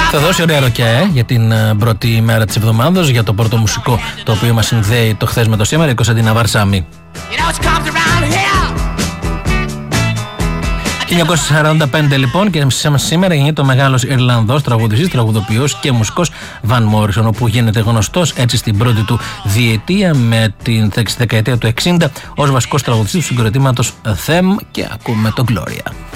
Θα δώσει ωραία ροκιά για την πρώτη μέρα της εβδομάδας, για το πρώτο μουσικό το οποίο μας συνδέει το χθες με το σήμερα, η Κωνσταντίνα Βαρσάμι. 1945 λοιπόν, και σήμερα γεννιέται ο μεγάλος Ιρλανδός τραγουδιστής, τραγουδοποιός και μουσικός Βαν Μόρισον, όπου γίνεται γνωστός έτσι στην πρώτη του διετία με την δεκαετία του 60 ως βασικός τραγουδιστής του συγκροτήματος Them, και ακούμε το Gloria.